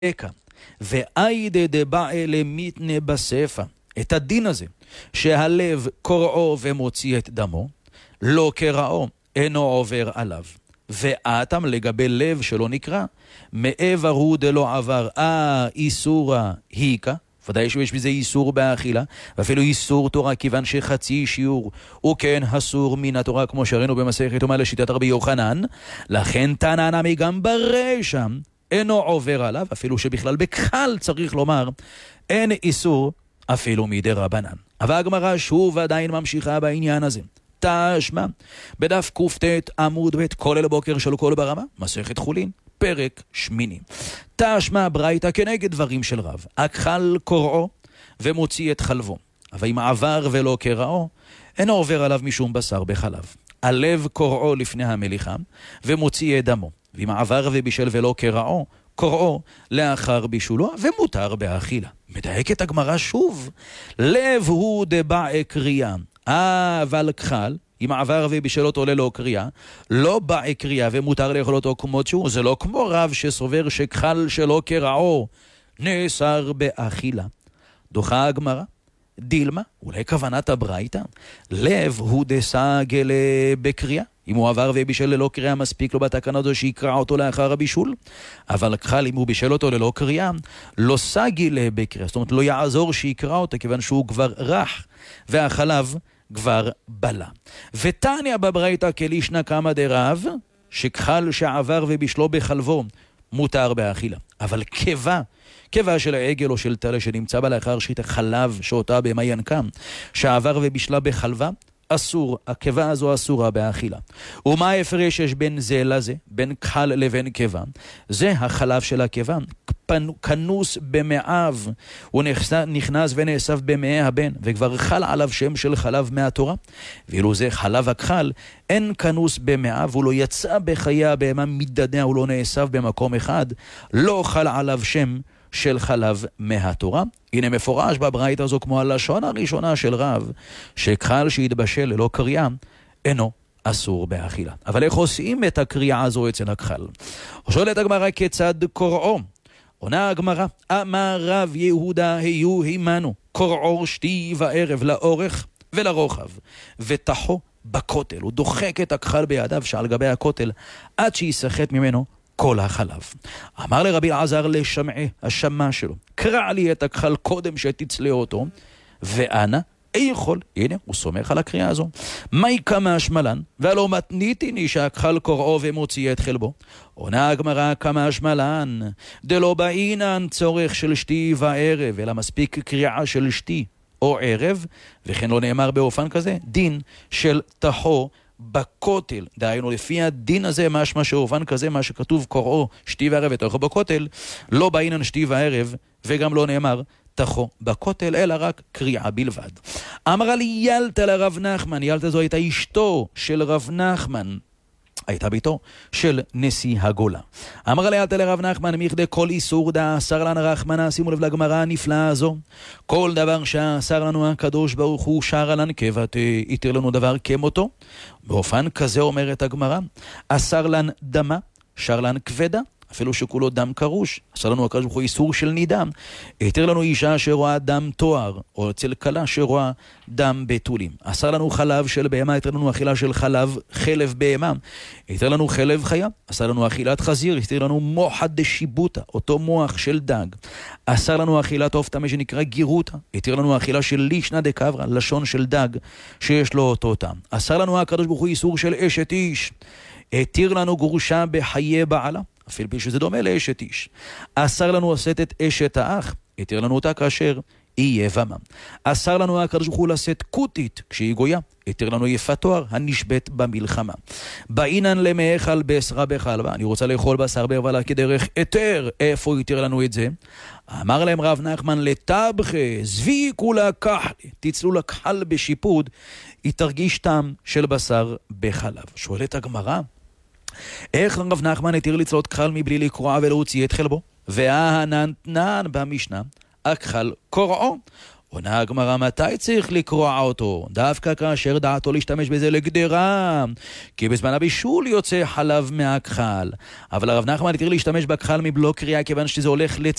אקה, ואיידה דבעה למיתנה בספא, את הדין הזה, שהלב קוראו ומוציא את דמו, לא קראו, אינו עובר עליו. ואתם לגבי לב שלא נקרא, מעבר הוא דלא עבר, איסורה היקה, ודאי שיש בזה איסור באכילה, ואפילו איסור תורה, כיוון שחצי שיעור הוא כן אסור מן התורה, כמו שראינו במסכת יומא לשיטת רבי יוחנן, לכן תנא נמי גם ברשע אינו עובר עליו, אפילו שבכלל בכלל צריך לומר, אין איסור אפילו מדי רבנן. אבל הגמרא שוב עדיין ממשיכה בעניין הזה. תשמע, בדף קופטט עמוד ב' כולל בוקר של כל ברמה, מסכת חולין, פרק שמיני. תשמע ברייתא כנגד דברים של רב, אכל קוראו ומוציא את חלבו, אבל אם עבר ולא קראו, אינו עובר עליו משום בשר בחלב. הלב קוראו לפני המליחה ומוציא את דמו, ואם עבר ובישל ולא קראו, קוראו לאחר בישולו ומותר באכילה. מדייקת הגמרא שוב, לב הוא דבעה קריאה, אבל כחל, אם עבר ובישל אותו ללא קריאה, לא באה קריאה ומותר לאכול אותו כמות שהוא, זה לא כמו רב שסובר שכחל שלא קראו נאסר באכילה. דוחה הגמרא, דילמה, אולי כוונת הברייתא, לב הוא דסגל בקריאה, אם הוא עבר ובישל ללא קריאה מספיק לו בתקנה הזו שיקרא אותו לאחר הבישול, אבל כחל אם הוא בישל אותו ללא קריאה, לא סגיל בקריאה, זאת אומרת לא יעזור שיקרא אותו כיוון שהוא כבר רך והחלב כבר בלה. ותניא בברייתא כלישנא קמא דרב, שכחל שעבר ובישלו בחלבו מותר באכילה, אבל קיבה של העגל או של טלה שנמצא בה לאחר שחיטת חלב שאותה בהמה ינקה, שעבר ובישלה בחלבה, אסור, הקיבה הזו אסורה באכילה. ומה ההפרש יש בין זה לזה, בין כחל לבין קיבה? זה החלב של הקיבה, כנוס במעיו, הוא נכנס ונאסף במעי הבן, וכבר חל עליו שם של חלב מהתורה, ואילו זה חלב הכחל, אין כנוס במעיו, הוא לא יצא בחיי הבהמה מדדיה, הוא לא נאסף במקום אחד, לא חל עליו שם של חלב מהתורה. הנה מפורש בברייתא הזו כמו הלשון הראשונה של רב, שכחל שהתבשל ללא קריאה אינו אסור באכילה. אבל איך עושים את הקריאה הזו אצל הכחל? שואלת הגמרא כיצד קוראו? עונה הגמרא, אמר רב יהודה היו הימנו, קוראו שתי וערב לאורך ולרוחב, ותחו בכותל, הוא דוחק את הכחל בידיו שעל גבי הכותל, עד שיסחט ממנו כל החלב. אמר לרבי אלעזר לשמעי, השמה שלו, קרא לי את הכחל קודם שתצלה אותו, ואנה יכול, הנה, הוא סומך על הקריאה הזו. מהי כמה השמלן, והלא מתניתיני שהכחל קוראו ומוציא את חלבו. עונה הגמרא כמה השמלן, דלא באינן צורך של שתי וערב, אלא מספיק קריאה של שתי או ערב, וכן לא נאמר באופן כזה, דין של תחו בכותל. דהיינו לפי הדין הזה, משמע שאופן כזה, מה שכתוב קוראו שתי וערב ותחו בכותל, לא באינן שתי וערב, וגם לא נאמר תחו בכותל, אלא רק קריאה בלבד. אמרה לי ילתה לרב נחמן, ילתה זו הייתה אשתו של רב נחמן, הייתה ביתו של נשיא הגולה. אמרה לי ילתה לרב נחמן, מכדי כל איסור דאסר לנו רחמנא, שימו לב לגמרא הנפלאה הזו, כל דבר שאסר לנו הקדוש ברוך הוא שר עלן כבת, יתיר לנו דבר כמותו. באופן כזה אומרת הגמרא, אסר לן דמה, שר לן כבדה, אפילו שכולו דם קרוש, עשה לנו הקדוש ברוך הוא איסור של נידם, התיר לנו אישה שרואה דם תואר, או אצל כלה שרואה דם בתולים. עשה לנו חלב של בהמה, התיר לנו אכילה של חלב בהמה, התיר לנו חלב חיה, עשה לנו אכילת חזיר, התיר לנו מוחד דשיבוטה, אותו מוח של דג, עשה לנו אכילת עוף טמא שנקרא גירוטה, התיר לנו אכילה של לישנא דקברא, לשון של דג שיש לו אותו טעם. עשה לנו הקדוש ברוך הוא איסור של אשת איש, התיר לנו גרושה בחיי בעלה, אפילו שזה דומה לאשת איש. אסר לנו לשאת את אשת האח, התיר לנו אותה כאשר היא יבמה. אסר לנו הקדוש ברוך הוא לשאת כותית כשהיא גויה, התיר לנו יפת תואר הנשבית במלחמה. באינן למאכל בשרה בחלבה, אני רוצה לאכול בשר בערווה כדרך היתר, איפה התיר לנו את זה? אמר להם רב נחמן לטבחה, זביקו לקחל, תצלו לקחל בשיפוד, היא תרגיש טעם של בשר בחלב. שואלת הגמרא, איך רב נחמן התיר לצלות כחל מבלי לקרוע ולהוציא את חלבו? והנתנן במשנה, הכחל קוראו. עונה הגמרא, מתי צריך לקרוע אותו? דווקא כאשר דעתו להשתמש בזה לגדרה, כי בזמן הבישול יוצא חלב מהכחל. אבל הרב נחמן התיר להשתמש בכחל מבלו קריאה, כיוון שזה הולך